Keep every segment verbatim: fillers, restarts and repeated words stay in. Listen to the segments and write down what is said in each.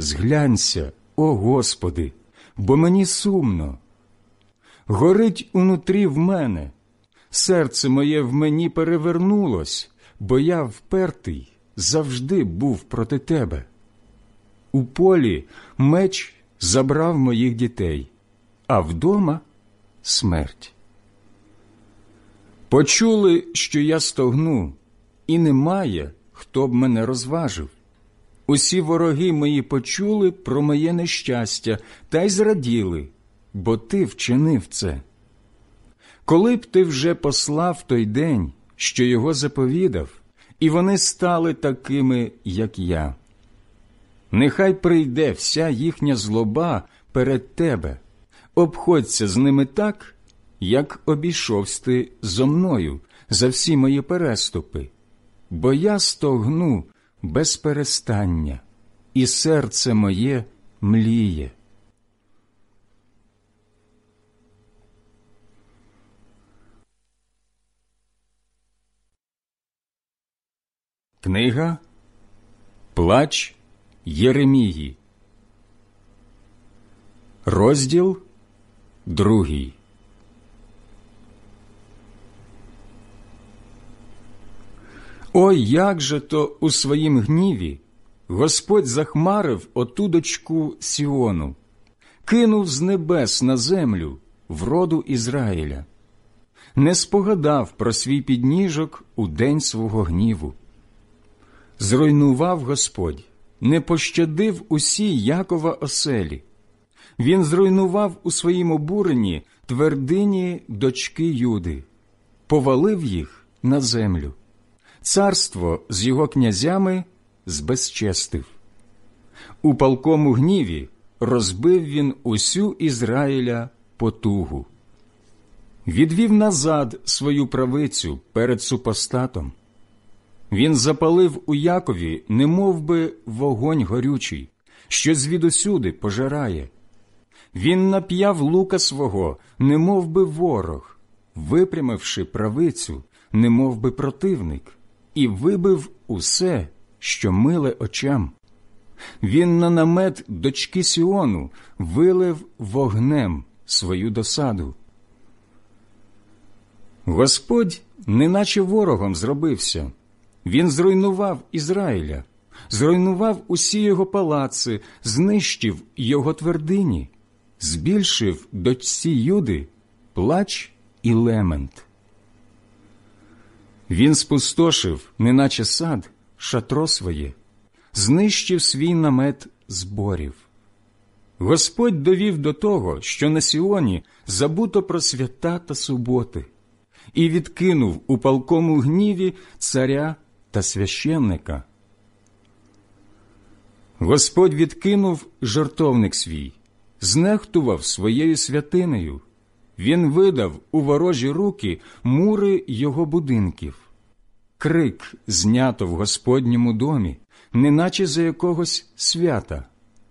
зглянься, о Господи, бо мені сумно. Горить унутрі в мене, серце моє в мені перевернулось, бо я впертий завжди був проти Тебе. У полі меч забрав моїх дітей, а вдома смерть. Почули, що я стогну, і немає, хто б мене розважив. Усі вороги мої почули про моє нещастя та й зраділи, бо ти вчинив це. Коли б ти вже послав той день, що його заповідав, і вони стали такими, як я. Нехай прийде вся їхня злоба перед тебе, обходься з ними так, як обійшовсь ти зо мною за всі мої переступи, бо я стогну без перестання, і серце моє мліє. Книга «Плач Єремії», розділ другий. Ой, як же то у своїм гніві Господь захмарив оту дочку Сіону, кинув з небес на землю вроду Ізраїля, не спогадав про свій підніжок у день свого гніву. Зруйнував Господь, не пощадив усі Якова оселі. Він зруйнував у своїм обуренні твердині дочки Юди, повалив їх на землю. Царство з його князями збезчестив. У палкому гніві розбив він усю Ізраїля потугу. Відвів назад свою правицю перед супостатом. Він запалив у Якові немов би вогонь горючий, що звідусюди пожирає. Він нап'яв лука свого, немов би ворог, випрямивши правицю, немов би противник, і вибив усе, що миле очам. Він на намет дочки Сіону вилив вогнем свою досаду. Господь неначе ворогом зробився. Він зруйнував Ізраїля, зруйнував усі його палаци, знищив його твердині, збільшив дочці Юди плач і лемент. Він спустошив, неначе сад, шатро своє, знищив свій намет зборів. Господь довів до того, що на Сіоні забуто про свята та суботи, і відкинув у палкому гніві царя та священника. Господь відкинув жертовник свій, знехтував своєю святинею. Він видав у ворожі руки мури його будинків. Крик знято в Господньому домі, неначе за якогось свята.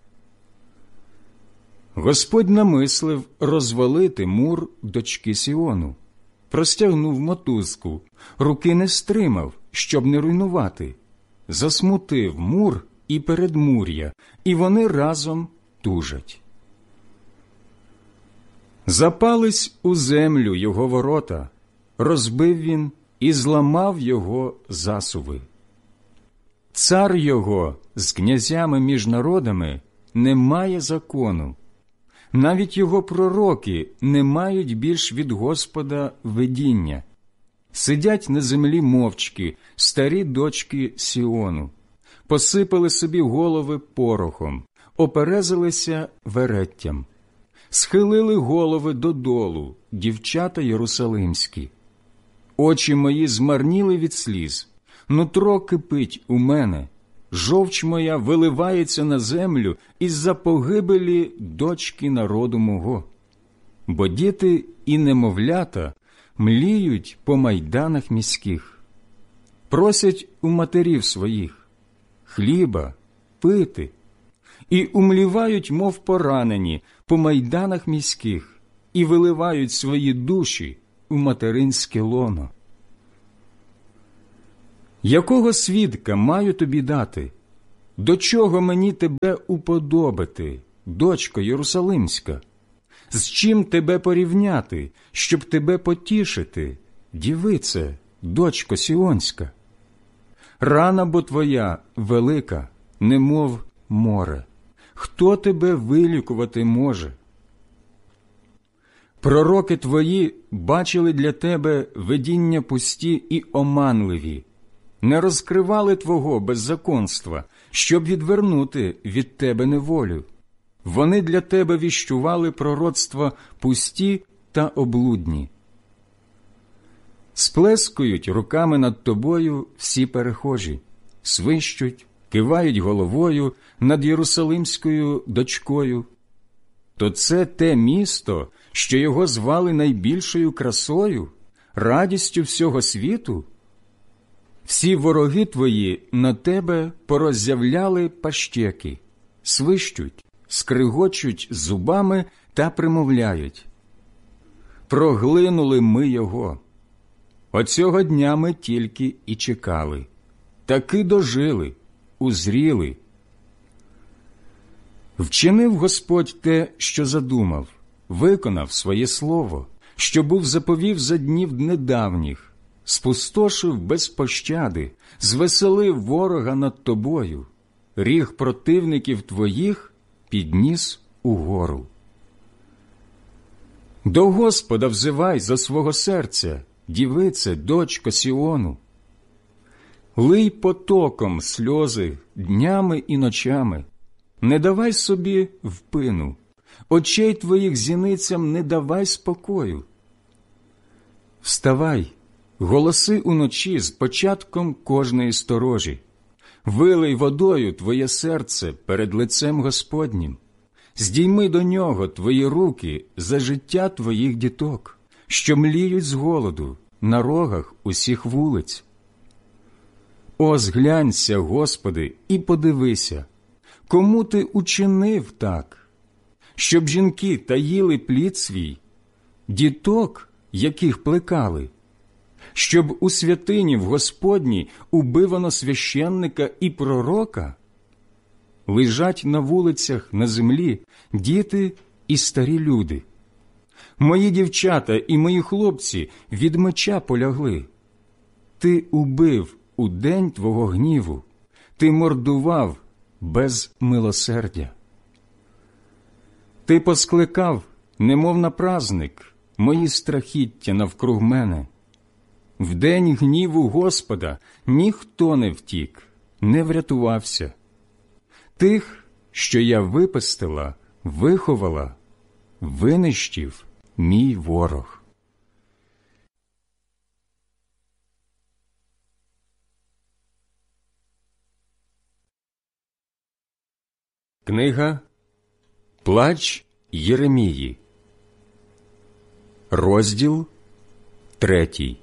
Господь намислив розвалити мур дочки Сіону. Простягнув мотузку, руки не стримав, щоб не руйнувати. Засмутив мур і передмур'я, і вони разом тужать. Запались у землю його ворота, розбив він і зламав його засуви. Цар його з князями між народами не має закону. Навіть його пророки не мають більш від Господа видіння. Сидять на землі мовчки старі дочки Сіону, посипали собі голови порохом, оперезалися вереттям, схилили голови додолу дівчата єрусалимські. Очі мої змарніли від сліз, нутро кипить у мене, жовч моя виливається на землю із-за погибелі дочки народу мого. Бо діти і немовлята мліють по майданах міських, просять у матерів своїх хліба, пити, і умлівають, мов поранені, по майданах міських, і виливають свої душі у материнське лоно. Якого свідка маю тобі дати? До чого мені тебе уподобити, дочко Єрусалимська? З чим тебе порівняти, щоб тебе потішити, дівице, дочко Сіонська? Рана бо твоя велика, немов море. Хто тебе вилікувати може? Пророки твої бачили для тебе видіння пусті і оманливі, не розкривали твого беззаконства, щоб відвернути від тебе неволю. Вони для тебе віщували пророцтва пусті та облудні. Сплескують руками над тобою всі перехожі, свищуть, кивають головою над Єрусалимською дочкою. То це те місто, що його звали найбільшою красою, радістю всього світу? Всі вороги твої на тебе пороззявляли пащеки, свищуть, скригочуть зубами та примовляють. Проглинули ми його. Оцього дня ми тільки і чекали. Таки дожили, узріли. Вчинив Господь те, що задумав, виконав своє слово, що був заповів за днів недавніх, спустошив без пощади, звеселив ворога над тобою, ріг противників твоїх підніс угору. До Господа взивай за свого серця, дівице, дочко Сіону. Лий потоком сльози днями і ночами, не давай собі впину, очей твоїх зіницям не давай спокою. Вставай, голоси уночі з початком кожної сторожі, вилий водою твоє серце перед лицем Господнім, здійми до нього твої руки за життя твоїх діток, що мліють з голоду на рогах усіх вулиць. О, зглянься, Господи, і подивися, кому ти учинив так, щоб жінки таїли плід свій, діток, яких плекали, щоб у святині в Господній убивано священника і пророка? Лежать на вулицях на землі діти і старі люди. Мої дівчата і мої хлопці від меча полягли. Ти убив у день твого гніву, ти мордував без милосердя. Ти поскликав, немов на празник, мої страхіття навкруг мене. В день гніву Господа ніхто не втік, не врятувався. Тих, що я випестила, виховала, винищив мій ворог. Книга «Плач Єремії», розділ третій.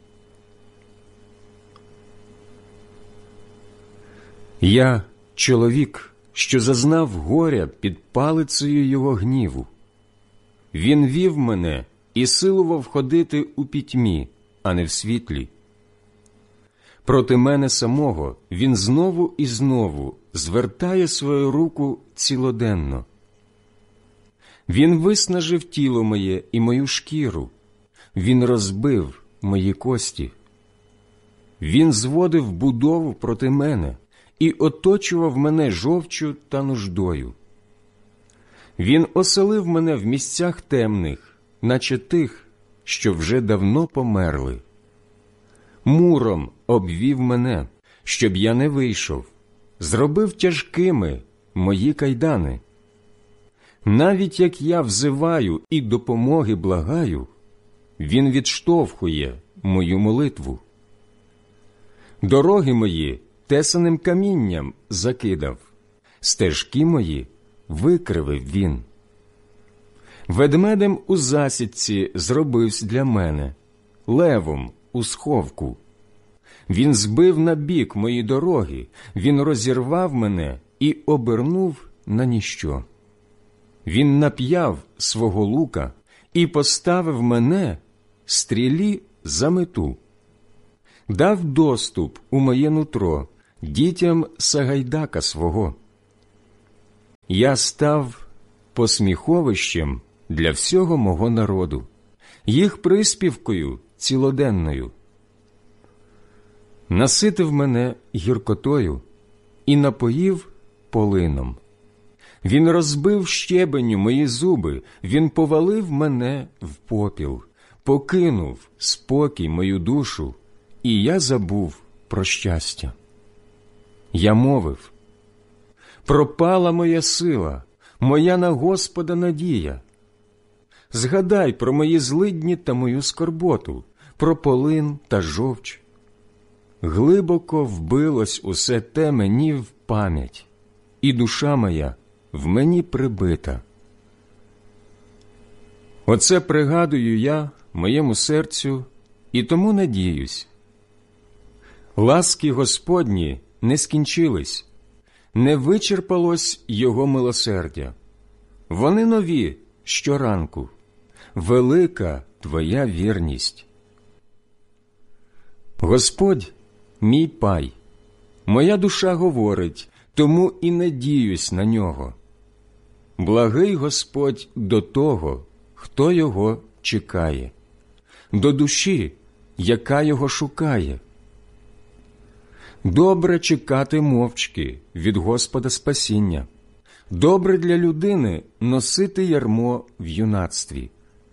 Я – чоловік, що зазнав горя під палицею його гніву. Він вів мене і силував ходити у пітьмі, а не в світлі. Проти мене самого він знову і знову звертає свою руку цілоденно. Він виснажив тіло моє і мою шкіру, він розбив мої кості. Він зводив будову проти мене і оточував мене жовчю та нуждою. Він оселив мене в місцях темних, наче тих, що вже давно померли. Муром обвів мене, щоб я не вийшов, зробив тяжкими мої кайдани. Навіть як я взиваю і допомоги благаю, він відштовхує мою молитву. Дороги мої тесаним камінням закидав, стежки мої викривив він. Ведмедем у засідці зробивсь для мене, левом у сховку. Він збив на бік мої дороги, він розірвав мене і обернув на ніщо. Він нап'яв свого лука і поставив мене стрілі за мету. Дав доступ у моє нутро дітям Сагайдака свого, Я став посміховищем для всього мого народу, їх приспівкою цілоденною. Наситив мене гіркотою і напоїв полином. Він розбив щебеню мої зуби, він повалив мене в попіл, покинув спокій мою душу, і я забув про щастя. Я мовив: пропала моя сила, моя на Господа надія. Згадай про мої злидні та мою скорботу, про полин та жовч. Глибоко вбилось усе те мені в пам'ять, і душа моя в мені прибита. Оце пригадую я моєму серцю, і тому надіюсь. Ласки Господні не скінчились, не вичерпалось Його милосердя. Вони нові щоранку, велика Твоя вірність. Господь – мій пай, моя душа говорить, тому і надіюсь на Нього. Благий Господь до того, хто Його чекає, до душі, яка Його шукає. Добре чекати мовчки від Господа спасіння. Добре для людини носити ярмо в юнацтві.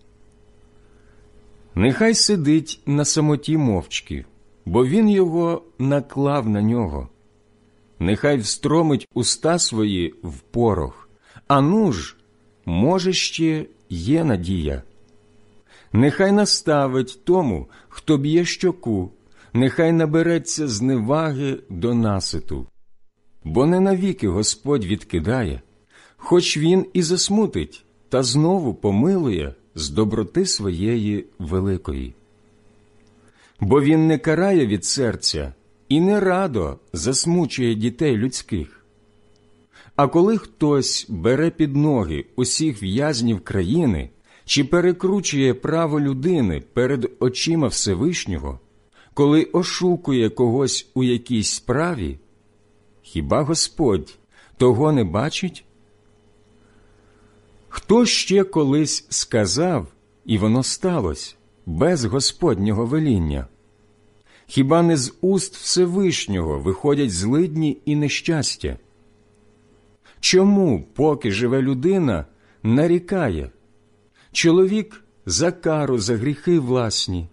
Нехай сидить на самоті мовчки, бо він його наклав на нього. Нехай встромить уста свої в порох, а ну ж, може, ще є надія. Нехай наставить тому, хто б'є щоку, нехай набереться зневаги до наситу. Бо не навіки Господь відкидає, хоч він і засмутить, та знову помилує з доброти своєї великої. Бо він не карає від серця і не радо засмучує дітей людських. А коли хтось бере під ноги усіх в'язнів країни чи перекручує право людини перед очима Всевишнього, коли ошукує когось у якійсь справі, хіба Господь того не бачить? Хто ще колись сказав, і воно сталося, без Господнього веління? Хіба не з уст Всевишнього виходять злидні і нещастя? Чому, поки живе людина, нарікає? Чоловік за кару за гріхи власні.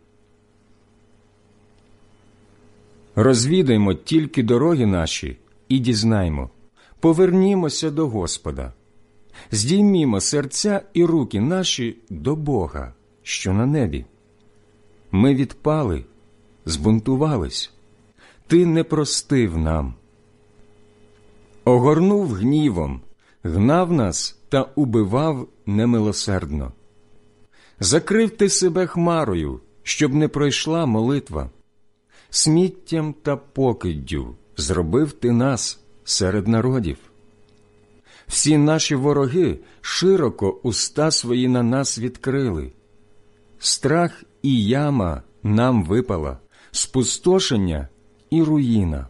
Розвідаймо тільки дороги наші і дізнаймо, повернімося до Господа. Здіймімо серця і руки наші до Бога, що на небі. Ми відпали, збунтувались, Ти не простив нам. Огорнув гнівом, гнав нас та убивав немилосердно. Закрив Ти себе хмарою, щоб не пройшла молитва. Сміттям та покиддю зробив Ти нас серед народів. Всі наші вороги широко уста свої на нас відкрили. Страх і яма нам випала, спустошення і руїна.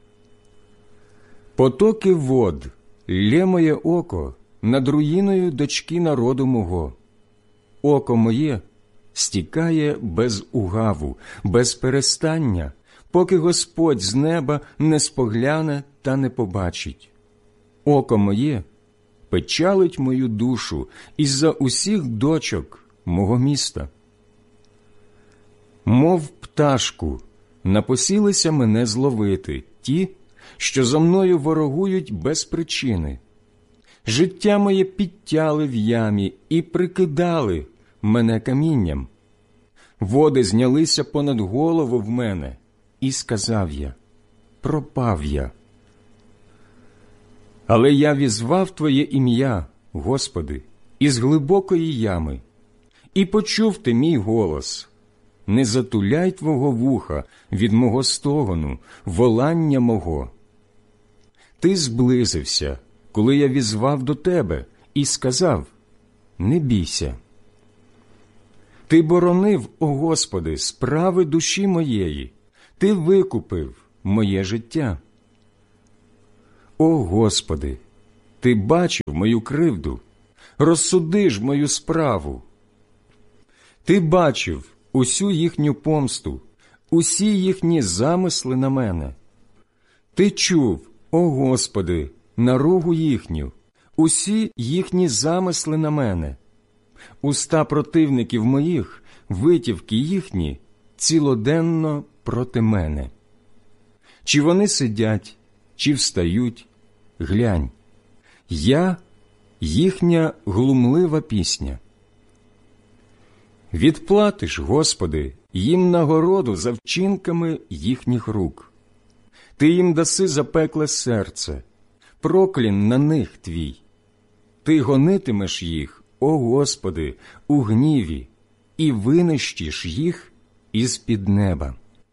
Потоки вод лє моє око над руїною дочки народу мого. Око моє стікає без угаву, без перестання, поки Господь з неба не спогляне та не побачить. Око моє печалить мою душу із-за усіх дочок мого міста. Мов пташку, напосілися мене зловити ті, що зо мною ворогують без причини. Життя моє підтяли в ямі і прикидали мене камінням. Води знялися понад голову в мене, і сказав я: пропав я. Але я візвав Твоє ім'я, Господи, із глибокої ями, і почув Ти мій голос. Не затуляй Твого вуха від мого стогону, волання мого. Ти зблизився, коли я візвав до Тебе, і сказав: не бійся. Ти боронив, о Господи, справи душі моєї, Ти викупив моє життя. О Господи, Ти бачив мою кривду, розсуди ж мою справу. Ти бачив усю їхню помсту, усі їхні замисли на мене. Ти чув, о Господи, наругу їхню, усі їхні замисли на мене. Уста противників моїх, витівки їхні, цілоденно проти мене. Чи вони сидять, чи встають, глянь, я – їхня глумлива пісня. Відплатиш, Господи, їм нагороду за вчинками їхніх рук. Ти їм даси запекле серце, проклін на них твій. Ти гонитимеш їх, о Господи, у гніві, і винищиш їх із-під неба.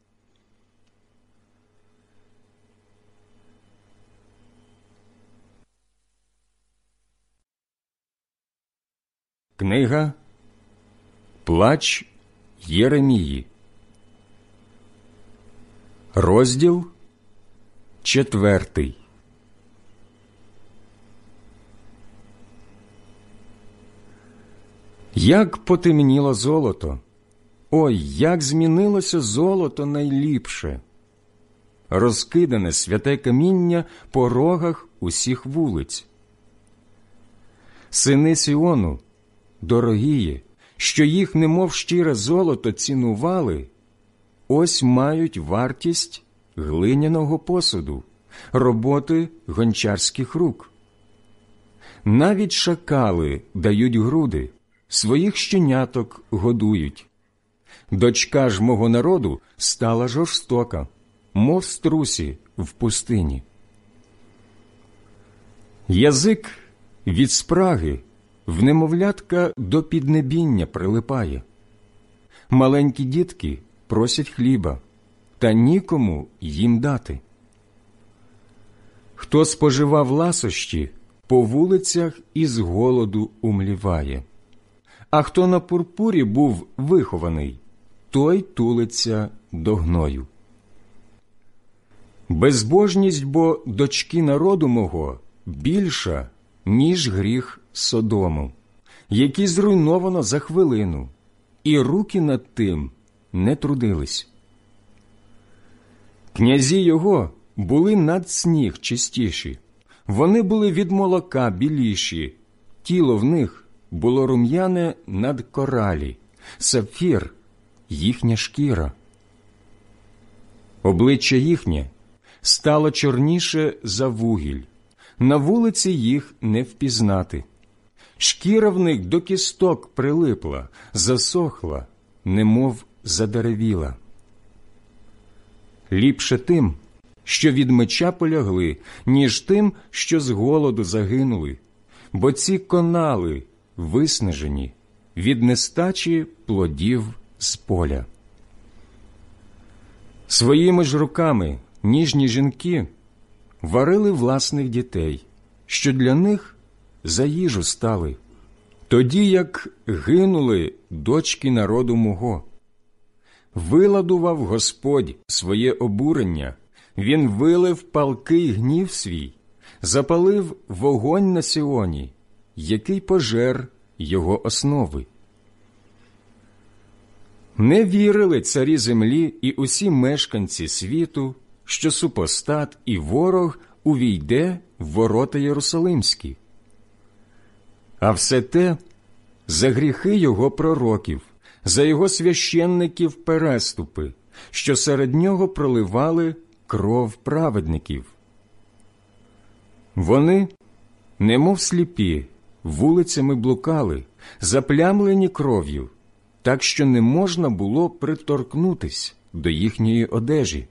Книга «Плач Єремії», розділ четвертий. Як потемніло золото, ой, як змінилося золото найліпше! Розкидане святе каміння по рогах усіх вулиць. Сини Сіону, дорогії, що їх немов щире золото цінували, ось мають вартість глиняного посуду, роботи гончарських рук. Навіть шакали дають груди, своїх щеняток годують. Дочка ж мого народу стала жорстока, мов струсі в пустині. Язик від спраги в немовлятка до піднебіння прилипає. Маленькі дітки просять хліба, та нікому їм дати. Хто споживав ласощі, по вулицях із голоду умліває. А хто на пурпурі був вихований, той тулиться до гною. Безбожність бо дочки народу мого більша, ніж гріх Содому, який зруйновано за хвилину, і руки над тим не трудились. Князі його були над сніг чистіші, вони були від молока біліші, тіло в них було рум'яне над коралі, сапфір – їхня шкіра. Обличчя їхнє стало чорніше за вугіль, на вулиці їх не впізнати. Шкіра в них до кісток прилипла, засохла, немов задеревіла. Ліпше тим, що від меча полягли, ніж тим, що з голоду загинули, бо ці конали виснажені від нестачі плодів з поля. Своїми ж руками ніжні жінки варили власних дітей, що для них за їжу стали, тоді як гинули дочки народу мого. Виладував Господь своє обурення, Він вилив палкий гнів свій, запалив вогонь на Сіоні, який пожер його основи. Не вірили царі землі і усі мешканці світу, що супостат і ворог увійде в ворота Єрусалимські. А все те за гріхи його пророків, за його священників переступи, що серед нього проливали кров праведників. Вони, немов сліпі, вулицями блукали, заплямлені кров'ю, так що не можна було приторкнутись до їхньої одежі.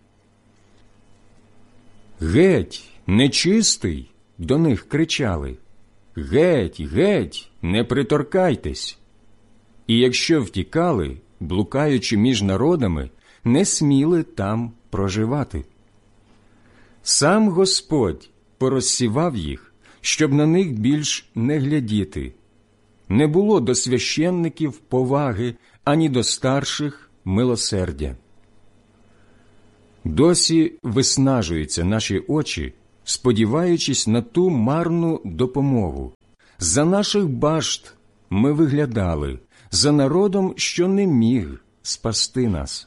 «Геть, нечистий!» – до них кричали. «Геть, геть, не приторкайтесь!» І якщо втікали, блукаючи між народами, не сміли там проживати. Сам Господь порозсівав їх, щоб на них більш не глядіти. Не було до священників поваги, ані до старших милосердя. Досі виснажуються наші очі сподіваючись на ту марну допомогу. За наших башт ми виглядали, за народом, що не міг спасти нас.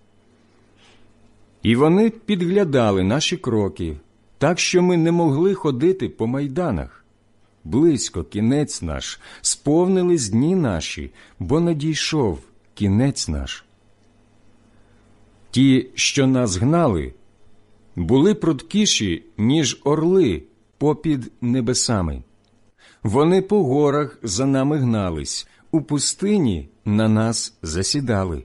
І вони підглядали наші кроки, так що ми не могли ходити по майданах. Близько кінець наш, сповнились дні наші, бо надійшов кінець наш. Ті, що нас гнали, були пруткіші, ніж орли попід небесами. Вони по горах за нами гнались, у пустині на нас засідали.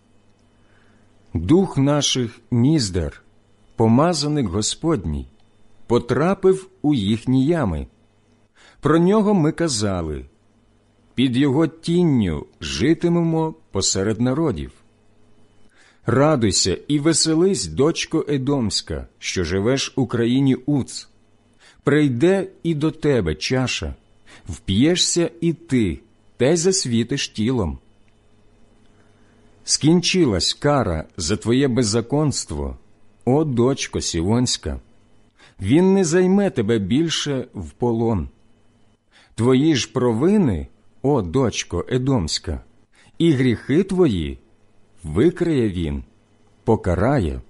Дух наших ніздер, помазаник Господній, потрапив у їхні ями. Про нього ми казали: під його тінню житимемо посеред народів. Радуйся і веселись, дочко Едомська, що живеш у країні Уц. Прийде і до тебе чаша, вп'єшся і ти, та й засвітиш тілом. Скінчилась кара за твоє беззаконство, о дочко Сіонська. Він не займе тебе більше в полон. Твої ж провини, о дочко Едомська, і гріхи твої викриє він, покарає.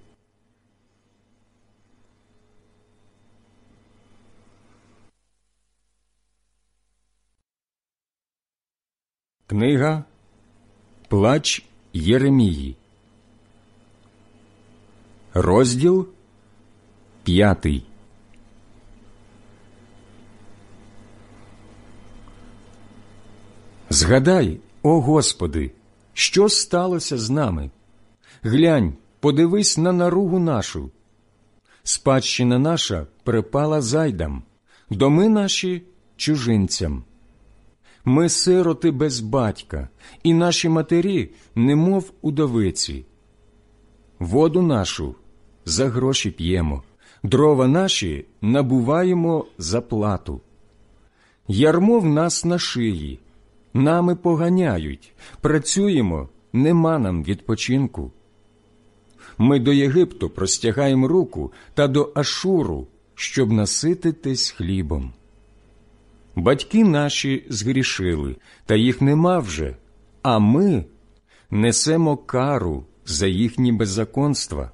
Книга «Плач Єремії», розділ п'ятий. Згадай, о Господи, що сталося з нами? Глянь, подивись на наругу нашу. Спадщина наша припала зайдам, доми наші – чужинцям. Ми сироти без батька, і наші матері немов удовиці. Воду нашу за гроші п'ємо, дрова наші набуваємо за плату. Ярмо в нас на шиї, нами поганяють, працюємо, нема нам відпочинку. Ми до Єгипту простягаємо руку та до Ашуру, щоб насититись хлібом. Батьки наші згрішили, та їх нема вже, а ми несемо кару за їхні беззаконства.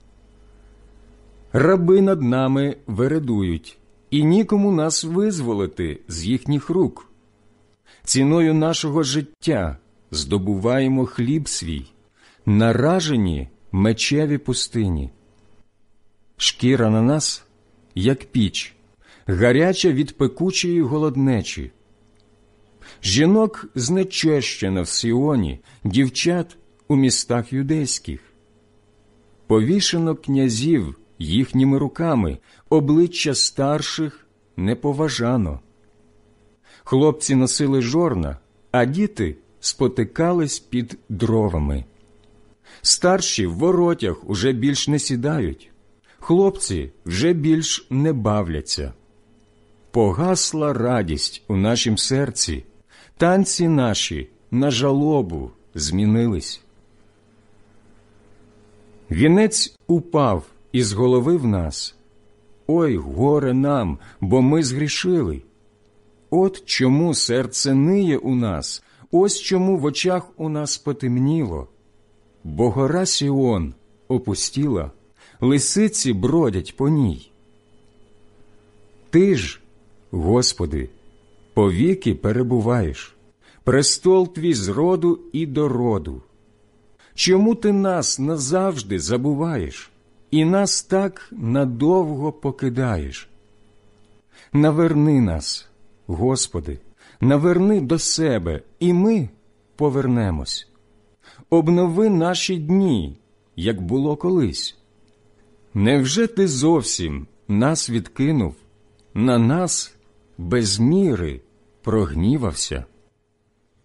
Раби над нами вередують, і нікому нас визволити з їхніх рук. Ціною нашого життя здобуваємо хліб свій, наражені мечеві пустині. Шкіра на нас, як піч, гаряча від пекучої голоднечі. Жінок знечещено в Сіоні, дівчат у містах юдейських. Повішено князів їхніми руками, обличчя старших не поважано. Хлопці носили жорна, а діти спотикались під дровами. Старші в воротях уже більш не сідають, хлопці вже більш не бавляться. Погасла радість у нашім серці, танці наші на жалобу змінились. Вінець упав із голови в нас. Ой, горе нам, бо ми згрішили. От чому серце ниє у нас, ось чому в очах у нас потемніло. Бо гора Сіон опустіла, лисиці бродять по ній. Ти ж, Господи, повіки перебуваєш, престол твій з роду і до роду. Чому ти нас назавжди забуваєш і нас так надовго покидаєш? Наверни нас, Господи, наверни до себе, і ми повернемось. Обнови наші дні, як було колись. Невже ти зовсім нас відкинув, на нас без міри прогнівався?